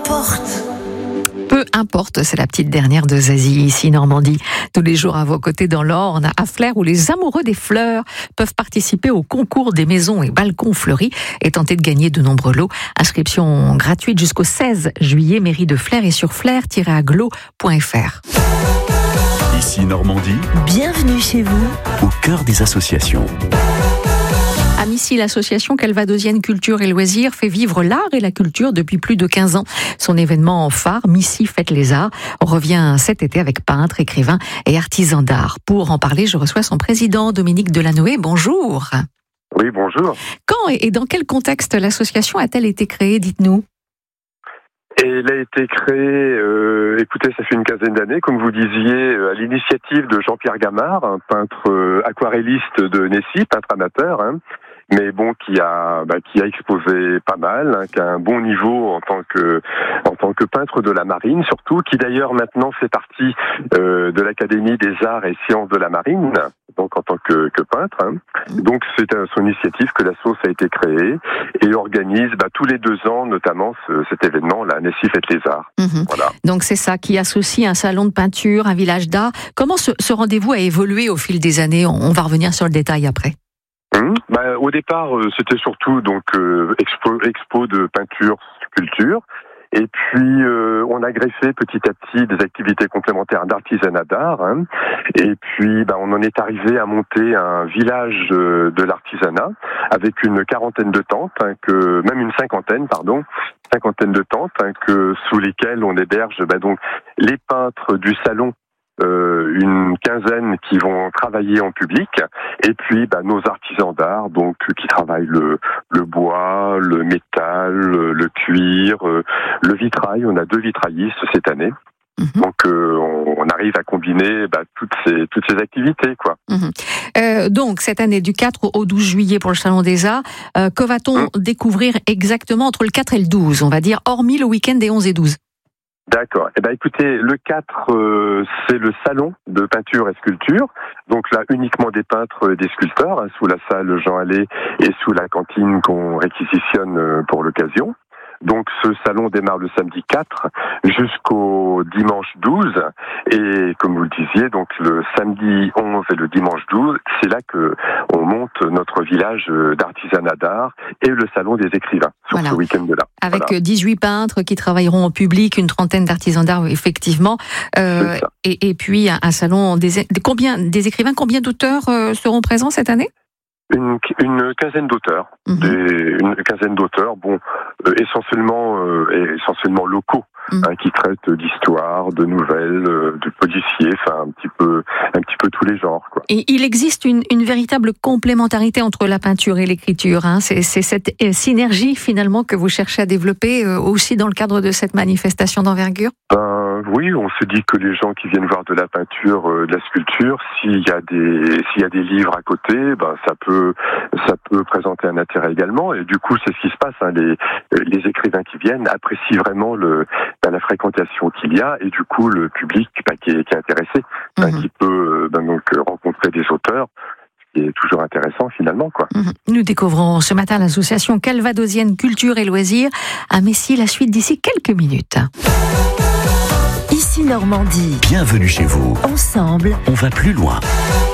importe. Peu importe, c'est la petite dernière de Zazie, ici Normandie. Tous les jours à vos côtés dans l'Orne, à Flers, où les amoureux des fleurs peuvent participer au concours des maisons et balcons fleuris et tenter de gagner de nombreux lots. Inscription gratuite jusqu'au 16 juillet, mairie de Flers et sur flers-aglo.fr. Ici Normandie, Bienvenue chez vous. au cœur des associations. À Missy, l'association Calvadosienne Culture et Loisirs fait vivre l'art et la culture depuis plus de 15 ans. Son événement phare, Missy Fête les Arts, revient cet été avec peintres, écrivains et artisans d'art. Pour en parler, je reçois son président, Dominique Delanoë. Bonjour. Oui, bonjour. Quand et dans quel contexte l'association a-t-elle été créée, dites-nous? Elle a été créée, écoutez, ça fait une quinzaine d'années, comme vous disiez, à l'initiative de Jean-Pierre Gamard, un peintre aquarelliste de Nessy, peintre amateur, mais bon, qui a exposé pas mal, qui a un bon niveau en tant que peintre de la marine, surtout, qui d'ailleurs maintenant fait partie de l'Académie des Arts et Sciences de la Marine, donc en tant que peintre. Donc c'est à son initiative que l'asso a été créée et organise tous les 2 ans, notamment cet événement, la Nessy Fête les Arts. Voilà. Donc c'est ça qui associe un salon de peinture, un village d'art. Comment ce rendez-vous a évolué au fil des années? On va revenir sur le détail après. Au départ, c'était surtout donc expo de peinture, sculpture. Et puis, on a greffé petit à petit des activités complémentaires d'artisanat d'art. Et puis, on en est arrivé à monter un village de l'artisanat avec une quarantaine de tentes, même une cinquantaine de tentes, sous lesquelles on héberge donc les peintres du salon. Une quinzaine qui vont travailler en public, et puis nos artisans d'art, donc qui travaillent le bois, le métal, le cuir, le vitrail. On a 2 vitraillistes cette année. Donc on arrive à combiner toutes ces activités, quoi. Donc cette année du 4 au 12 juillet pour le Salon des Arts, que va-t-on découvrir exactement entre le 4 et le 12, on va dire, hormis le week-end des 11 et 12? D'accord. Écoutez, le 4, c'est le salon de peinture et sculpture. Donc là, uniquement des peintres et des sculpteurs, sous la salle Jean Allais et sous la cantine qu'on réquisitionne pour l'occasion. Donc ce salon démarre le samedi 4 jusqu'au dimanche 12. Et comme vous le disiez, donc le samedi 11 et le dimanche 12, c'est là que on monte notre village d'artisanat d'art et le salon des écrivains sur ce week-end-là. Avec 18 peintres qui travailleront en public, une trentaine d'artisans d'art, effectivement. Et puis un salon des écrivains, combien d'auteurs seront présents cette année? Une quinzaine d'auteurs, une quinzaine d'auteurs, essentiellement locaux, qui traitent d'histoire, de nouvelles, de policiers, un petit peu tous les genres, quoi. Et il existe une véritable complémentarité entre la peinture et l'écriture, C'est cette synergie finalement que vous cherchez à développer aussi dans le cadre de cette manifestation d'envergure. Oui, on se dit que les gens qui viennent voir de la peinture, de la sculpture, s'il y a des livres à côté, ça peut présenter un intérêt également. Et du coup, c'est ce qui se passe. Les écrivains qui viennent apprécient vraiment la fréquentation qu'il y a, et du coup, le public qui est intéressé, qui peut donc rencontrer des auteurs. Qui est toujours intéressant finalement, quoi. Nous découvrons ce matin l'association Calvadosienne Culture et Loisirs à Messy. La suite d'ici quelques minutes. Ici Normandie. Bienvenue chez vous. Ensemble, On va plus loin.